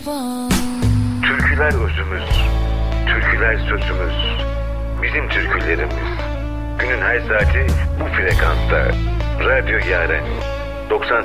Türküler özümüz, türküler sözümüz, bizim türkülerimiz. Günün her saati bu frekansta. Radyo Yaren 98.0